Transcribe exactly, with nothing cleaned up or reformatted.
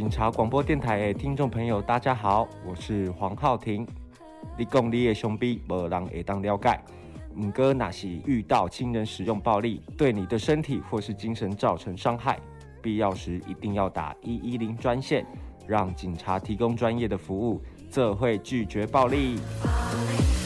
警察广播电台的听众朋友，大家好，我是黄浩庭。你讲你的兄弟，没人会当了解。不过，若是遇到亲人使用暴力，对你的身体或是精神造成伤害，必要时一定要打一一零专线，让警察提供专业的服务，这会拒绝暴力。